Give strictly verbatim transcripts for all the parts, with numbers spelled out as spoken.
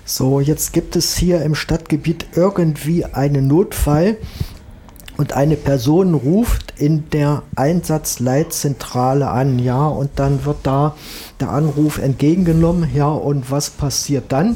So, jetzt gibt es hier im Stadtgebiet irgendwie einen Notfall und eine Person ruft in der Einsatzleitzentrale an, ja, und dann wird da der Anruf entgegengenommen, ja, und was passiert dann?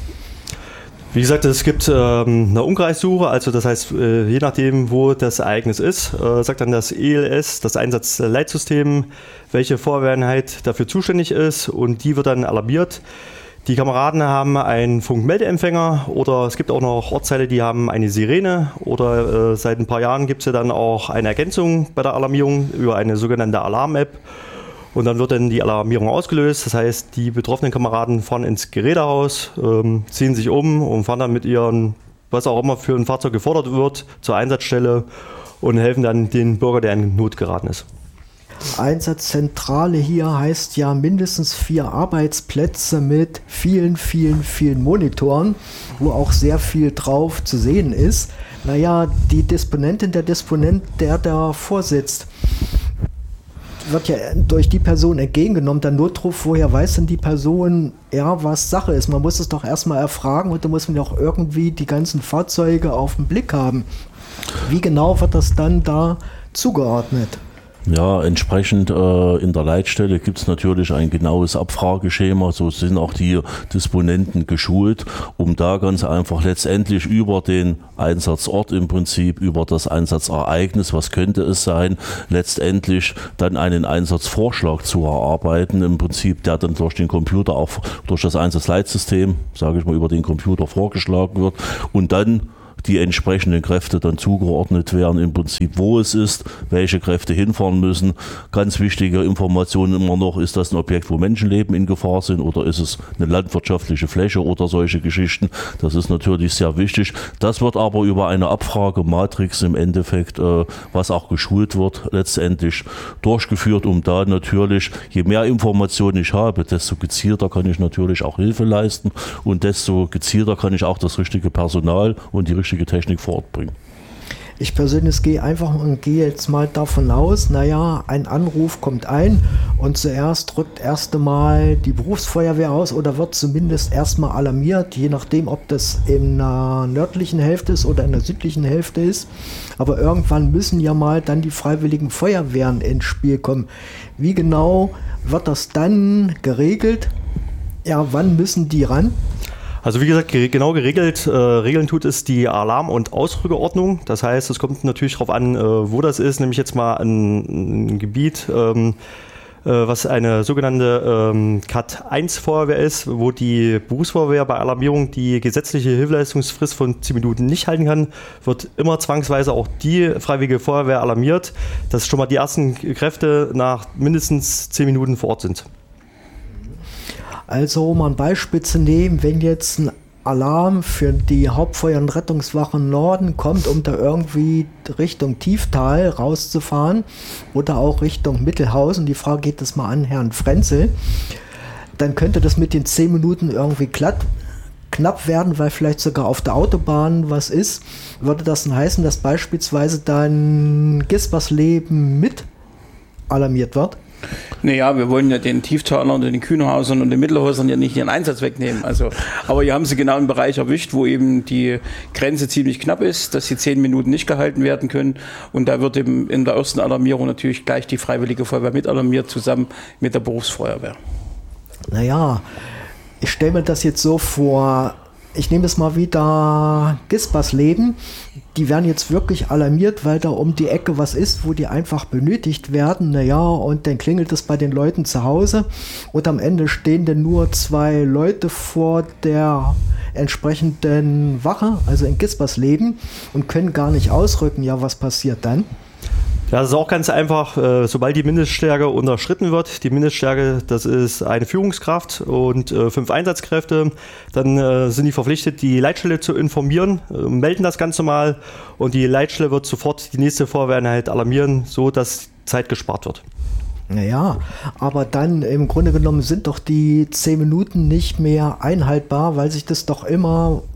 Wie gesagt, es gibt ähm, eine Umkreissuche, also das heißt, äh, je nachdem, wo das Ereignis ist, äh, sagt dann das E L S, das Einsatzleitsystem, welche Feuerwehreinheit dafür zuständig ist, und die wird dann alarmiert. Die Kameraden haben einen Funkmeldeempfänger oder es gibt auch noch Ortsteile, die haben eine Sirene, oder äh, seit ein paar Jahren gibt es ja dann auch eine Ergänzung bei der Alarmierung über eine sogenannte Alarm-App. Und dann wird dann die Alarmierung ausgelöst. Das heißt, die betroffenen Kameraden fahren ins Gerätehaus, ähm, ziehen sich um und fahren dann mit ihren, was auch immer für ein Fahrzeug gefordert wird, zur Einsatzstelle und helfen dann den Bürger, der in Not geraten ist. Einsatzzentrale hier heißt ja mindestens vier Arbeitsplätze mit vielen, vielen, vielen Monitoren, wo auch sehr viel drauf zu sehen ist. Naja, die Disponentin, der Disponent, der davor sitzt, wird ja durch die Person entgegengenommen. Der Notruf, woher weiß denn die Person, ja, was Sache ist? Man muss es doch erstmal erfragen und da muss man ja auch irgendwie die ganzen Fahrzeuge auf den Blick haben. Wie genau wird das dann da zugeordnet? Ja, entsprechend äh, in der Leitstelle gibt es natürlich ein genaues Abfrageschema, so sind auch die Disponenten geschult, um da ganz einfach letztendlich über den Einsatzort im Prinzip, über das Einsatzereignis, was könnte es sein, letztendlich dann einen Einsatzvorschlag zu erarbeiten, im Prinzip, der dann durch den Computer, auch durch das Einsatzleitsystem, sage ich mal, über den Computer vorgeschlagen wird und dann die entsprechenden Kräfte dann zugeordnet werden, im Prinzip, wo es ist, welche Kräfte hinfahren müssen. Ganz wichtige Informationen immer noch, ist das ein Objekt, wo Menschenleben in Gefahr sind, oder ist es eine landwirtschaftliche Fläche oder solche Geschichten. Das ist natürlich sehr wichtig. Das wird aber über eine Abfragematrix im Endeffekt, äh, was auch geschult wird, letztendlich durchgeführt, um da natürlich, je mehr Informationen ich habe, desto gezielter kann ich natürlich auch Hilfe leisten und desto gezielter kann ich auch das richtige Personal und die richtige Technik vor Ort bringen. Ich persönlich gehe einfach und gehe jetzt mal davon aus, naja, ein Anruf kommt ein und zuerst rückt erst einmal die Berufsfeuerwehr aus oder wird zumindest erstmal alarmiert, je nachdem, ob das in der nördlichen Hälfte ist oder in der südlichen Hälfte ist. Aber irgendwann müssen ja mal dann die freiwilligen Feuerwehren ins Spiel kommen. Wie genau wird das dann geregelt? Ja, wann müssen die ran? Also wie gesagt, genau geregelt, äh, regeln tut es die Alarm- und Ausrückeordnung. Das heißt, es kommt natürlich darauf an, äh, wo das ist, nämlich jetzt mal ein, ein Gebiet, ähm, äh, was eine sogenannte ähm, Cat eins Feuerwehr ist, wo die Berufsfeuerwehr bei Alarmierung die gesetzliche Hilfeleistungsfrist von zehn Minuten nicht halten kann, wird immer zwangsweise auch die freiwillige Feuerwehr alarmiert, dass schon mal die ersten Kräfte nach mindestens zehn Minuten vor Ort sind. Also um ein Beispiel zu nehmen, wenn jetzt ein Alarm für die Hauptfeuer- und Rettungswache Norden kommt, um da irgendwie Richtung Tieftal rauszufahren oder auch Richtung Mittelhausen, die Frage geht das mal an Herrn Frenzel, dann könnte das mit den zehn Minuten irgendwie glatt, knapp werden, weil vielleicht sogar auf der Autobahn was ist. Würde das dann heißen, dass beispielsweise dann Gispersleben mit alarmiert wird? Naja, wir wollen ja den Tieftalern und den Kühnerhausern und den Mittelhäusern ja nicht ihren Einsatz wegnehmen. Also, aber hier haben sie genau einen Bereich erwischt, wo eben die Grenze ziemlich knapp ist, dass die zehn Minuten nicht gehalten werden können. Und da wird eben in der ersten Alarmierung natürlich gleich die Freiwillige Feuerwehr mit alarmiert, zusammen mit der Berufsfeuerwehr. Naja, ich stelle mir das jetzt so vor, ich nehme es mal wieder Gispersleben, die werden jetzt wirklich alarmiert, weil da um die Ecke was ist, wo die einfach benötigt werden. Naja, und dann klingelt es bei den Leuten zu Hause und am Ende stehen dann nur zwei Leute vor der entsprechenden Wache, also in Gispersleben, und können gar nicht ausrücken. Ja, was passiert dann? Ja, das ist auch ganz einfach, äh, sobald die Mindeststärke unterschritten wird, die Mindeststärke, das ist eine Führungskraft und äh, fünf Einsatzkräfte, dann äh, sind die verpflichtet, die Leitstelle zu informieren, äh, melden das Ganze mal und die Leitstelle wird sofort die nächste Feuerwehreinheit alarmieren, so dass Zeit gespart wird. Naja, aber dann im Grunde genommen sind doch die zehn Minuten nicht mehr einhaltbar, weil sich das doch immer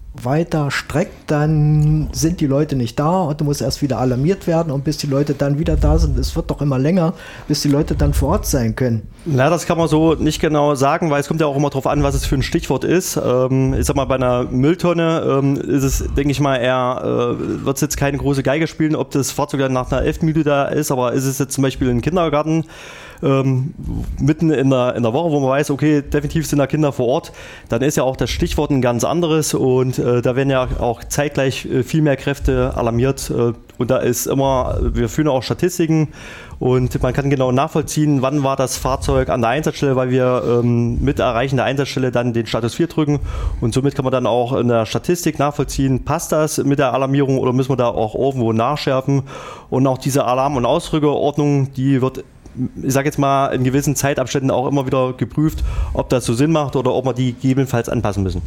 weiter streckt, dann sind die Leute nicht da und du musst erst wieder alarmiert werden und bis die Leute dann wieder da sind, es wird doch immer länger, bis die Leute dann vor Ort sein können. Na, das kann man so nicht genau sagen, weil es kommt ja auch immer darauf an, was es für ein Stichwort ist. Ähm, ich sag mal, bei einer Mülltonne ähm, ist es, denke ich mal, eher, äh, wird es jetzt keine große Geige spielen, ob das Fahrzeug dann nach einer elften Minute da ist, aber ist es jetzt zum Beispiel ein Kindergarten, Ähm, mitten in der, in der Woche, wo man weiß, okay, definitiv sind da Kinder vor Ort, dann ist ja auch das Stichwort ein ganz anderes und äh, da werden ja auch zeitgleich äh, viel mehr Kräfte alarmiert äh, und da ist immer, wir führen auch Statistiken und man kann genau nachvollziehen, wann war das Fahrzeug an der Einsatzstelle, weil wir ähm, mit Erreichen der Einsatzstelle dann den Status vier drücken und somit kann man dann auch in der Statistik nachvollziehen, passt das mit der Alarmierung oder müssen wir da auch irgendwo nachschärfen und auch diese Alarm- und Ausrückerordnung, die wird, ich sage jetzt mal, in gewissen Zeitabständen auch immer wieder geprüft, ob das so Sinn macht oder ob wir die gegebenenfalls anpassen müssen.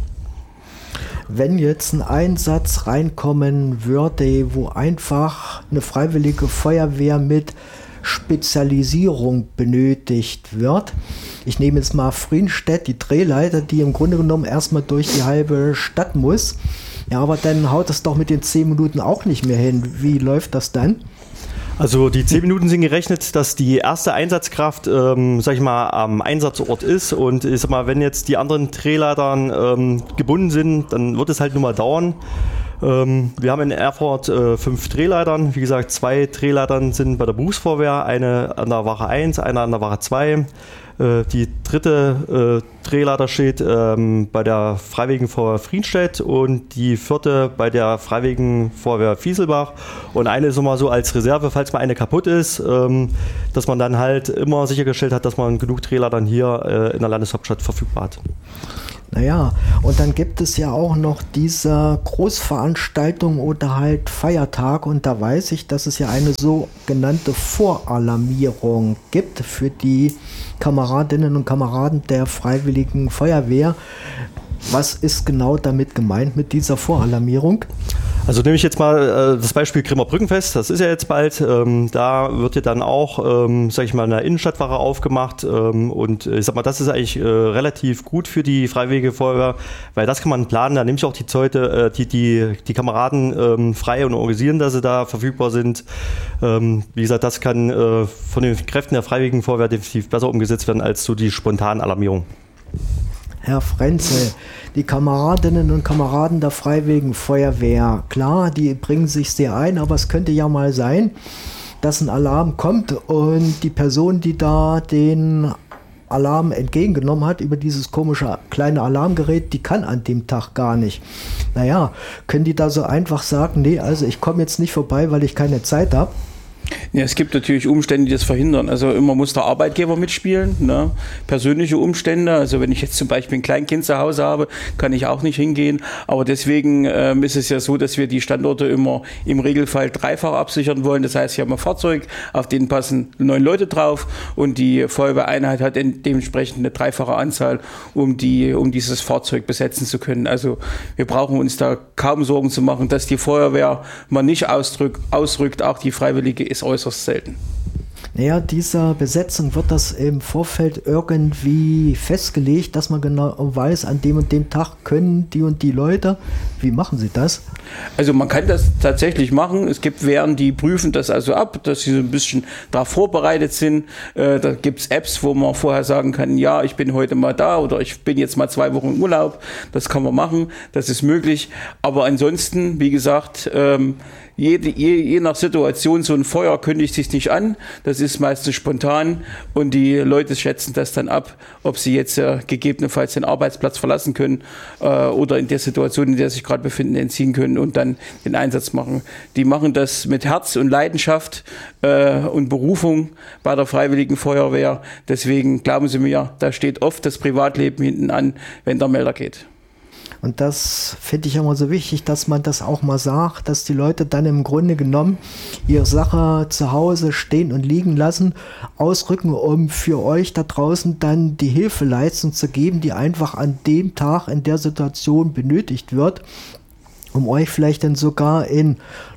Wenn jetzt ein Einsatz reinkommen würde, wo einfach eine freiwillige Feuerwehr mit Spezialisierung benötigt wird, ich nehme jetzt mal Frienstedt, die Drehleiter, die im Grunde genommen erstmal durch die halbe Stadt muss, ja, aber dann haut es doch mit den zehn Minuten auch nicht mehr hin. Wie läuft das dann? Also die zehn Minuten sind gerechnet, dass die erste Einsatzkraft, ähm, sag ich mal, am Einsatzort ist und ich sag mal, wenn jetzt die anderen Drehleitern ähm, gebunden sind, dann wird es halt nur mal dauern. Ähm, wir haben in Erfurt äh, fünf Drehleitern, wie gesagt, zwei Drehleitern sind bei der Berufsfeuerwehr, eine an der Wache eins, eine an der Wache zwei. Äh, die dritte äh, Drehleiter steht ähm, bei der Freiwilligen Feuerwehr Frienstedt und die vierte bei der Freiwilligen Feuerwehr Fieselbach und eine ist immer so als Reserve, falls mal eine kaputt ist, ähm, dass man dann halt immer sichergestellt hat, dass man genug Drehleitern hier äh, in der Landeshauptstadt verfügbar hat. Naja, und dann gibt es ja auch noch diese Großveranstaltung oder halt Feiertag und da weiß ich, dass es ja eine sogenannte Voralarmierung gibt für die Kameradinnen und Kameraden der Freiwilligen Feuerwehr. Was ist genau damit gemeint mit dieser Voralarmierung? Also nehme ich jetzt mal äh, das Beispiel Grimmer Brückenfest, das ist ja jetzt bald, ähm, da wird ja dann auch, ähm, sag ich mal, eine Innenstadtwache aufgemacht ähm, und ich sag mal, das ist eigentlich äh, relativ gut für die Freiwillige Feuerwehr, weil das kann man planen, da nehme ich auch die Leute, äh, die, die, die Kameraden ähm, frei und organisieren, dass sie da verfügbar sind. Ähm, wie gesagt, das kann äh, von den Kräften der Freiwilligen Feuerwehr definitiv besser umgesetzt werden als so die spontanen Alarmierung. Herr Frenzel, die Kameradinnen und Kameraden der Freiwilligen Feuerwehr, klar, die bringen sich sehr ein, aber es könnte ja mal sein, dass ein Alarm kommt und die Person, die da den Alarm entgegengenommen hat über dieses komische kleine Alarmgerät, die kann an dem Tag gar nicht. Naja, können die da so einfach sagen, nee, also ich komme jetzt nicht vorbei, weil ich keine Zeit habe? Ja, es gibt natürlich Umstände, die das verhindern. Also immer muss der Arbeitgeber mitspielen, ne? Persönliche Umstände. Also wenn ich jetzt zum Beispiel ein Kleinkind zu Hause habe, kann ich auch nicht hingehen. Aber deswegen ähm, ist es ja so, dass wir die Standorte immer im Regelfall dreifach absichern wollen. Das heißt, wir haben ein Fahrzeug, auf den passen neun Leute drauf und die Feuerwehreinheit hat dementsprechend eine dreifache Anzahl, um, die, um dieses Fahrzeug besetzen zu können. Also wir brauchen uns da kaum Sorgen zu machen, dass die Feuerwehr mal nicht ausdrück, ausrückt. Auch die Freiwillige ist äußerst selten. Naja, dieser Besetzung wird das im Vorfeld irgendwie festgelegt, dass man genau weiß, an dem und dem Tag können die und die Leute. Wie machen sie das? Also man kann das tatsächlich machen. Es gibt Wehren, die prüfen das also ab, dass sie so ein bisschen darauf vorbereitet sind. Äh, da gibt es Apps, wo man vorher sagen kann, ja, ich bin heute mal da oder ich bin jetzt mal zwei Wochen im Urlaub. Das kann man machen, das ist möglich. Aber ansonsten, wie gesagt, ähm, Jede, je, je nach Situation, so ein Feuer kündigt sich nicht an, das ist meistens spontan und die Leute schätzen das dann ab, ob sie jetzt äh, gegebenenfalls den Arbeitsplatz verlassen können äh, oder in der Situation, in der sie sich gerade befinden, entziehen können und dann den Einsatz machen. Die machen das mit Herz und Leidenschaft äh, und Berufung bei der Freiwilligen Feuerwehr. Deswegen glauben Sie mir, da steht oft das Privatleben hinten an, wenn der Melder geht. Und das finde ich immer so wichtig, dass man das auch mal sagt, dass die Leute dann im Grunde genommen ihre Sache zu Hause stehen und liegen lassen, ausrücken, um für euch da draußen dann die Hilfeleistung zu geben, die einfach an dem Tag in der Situation benötigt wird, um euch vielleicht dann sogar in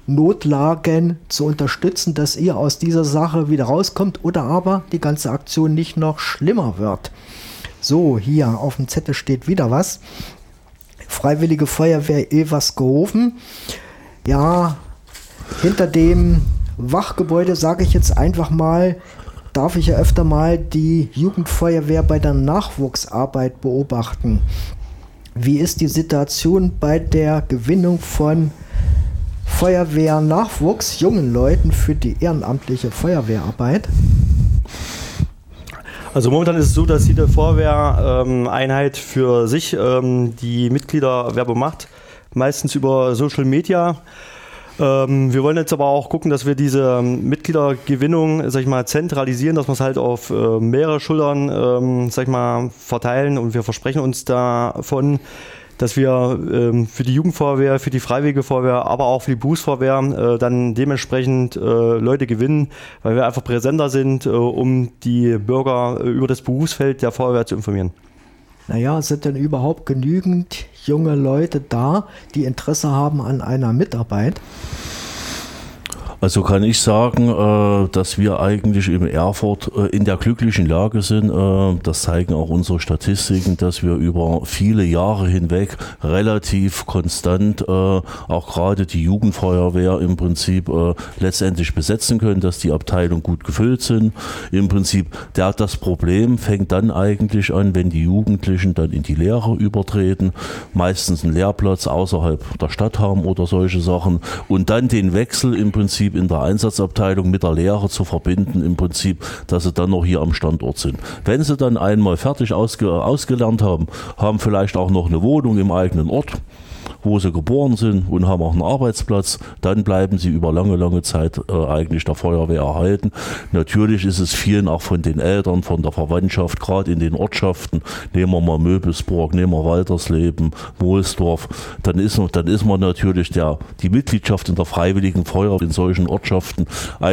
Notlagen zu unterstützen, dass ihr aus dieser Sache wieder rauskommt oder aber die ganze Aktion nicht noch schlimmer wird. So, hier auf dem Zettel steht wieder was. Freiwillige Feuerwehr Ilversgehofen. Ja, hinter dem Wachgebäude, sage ich jetzt einfach mal, darf ich ja öfter mal die Jugendfeuerwehr bei der Nachwuchsarbeit beobachten. Wie ist die Situation bei der Gewinnung von Feuerwehr-Nachwuchs, jungen Leuten für die ehrenamtliche Feuerwehrarbeit? Also momentan ist es so, dass jede Feuerwehreinheit ähm, für sich ähm, die Mitgliederwerbung macht, meistens über Social Media. Ähm, wir wollen jetzt aber auch gucken, dass wir diese ähm, Mitgliedergewinnung, sag ich mal, zentralisieren, dass wir es halt auf äh, mehrere Schultern, ähm, sag ich mal, verteilen, und wir versprechen uns davon, dass wir ähm, für die Jugendfeuerwehr, für die Freiwillige Feuerwehr, aber auch für die Berufsfeuerwehr äh, dann dementsprechend äh, Leute gewinnen, weil wir einfach präsenter sind, äh, um die Bürger äh, über das Berufsfeld der Feuerwehr zu informieren. Naja, sind denn überhaupt genügend junge Leute da, die Interesse haben an einer Mitarbeit? Also kann ich sagen, äh, dass wir eigentlich im Erfurt äh, in der glücklichen Lage sind, äh, das zeigen auch unsere Statistiken, dass wir über viele Jahre hinweg relativ konstant äh, auch gerade die Jugendfeuerwehr im Prinzip äh, letztendlich besetzen können, dass die Abteilungen gut gefüllt sind. Im Prinzip, der, das Problem fängt dann eigentlich an, wenn die Jugendlichen dann in die Lehre übertreten, meistens einen Lehrplatz außerhalb der Stadt haben oder solche Sachen, und dann den Wechsel im Prinzip in der Einsatzabteilung mit der Lehre zu verbinden, im Prinzip, dass sie dann noch hier am Standort sind. Wenn sie dann einmal fertig ausge, ausgelernt haben, haben vielleicht auch noch eine Wohnung im eigenen Ort, wo sie geboren sind, und haben auch einen Arbeitsplatz, dann bleiben sie über lange, lange Zeit äh, eigentlich der Feuerwehr erhalten. Natürlich ist es vielen auch von den Eltern, von der Verwandtschaft, gerade in den Ortschaften, nehmen wir mal Möbelsburg, nehmen wir Waltersleben, Mohlsdorf, dann ist, dann ist man natürlich der, die Mitgliedschaft in der Freiwilligen Feuerwehr in solchen Ortschaften